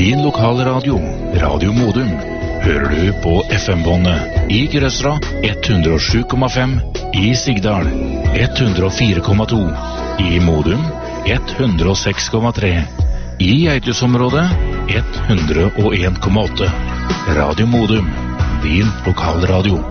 din lokale radio, Radio Modum, hører du på FM-båndet i Grøsra 107,5, i Sigdal 104,2, i Modum 106,3, i Eitusområdet 101,8. Radio Modum, din lokalradio.